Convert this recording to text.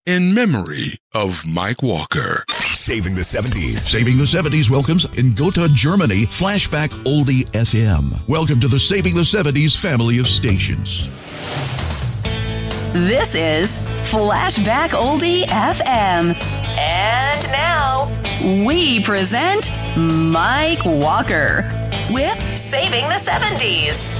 in memory of Mike Walker. Saving the 70s. Saving the 70s welcomes in Gotha, Germany, Flashback Oldie FM. Welcome to the Saving the 70s family of stations. This is Flashback Oldie FM. And now, we present Mike Walker with Saving the 70s.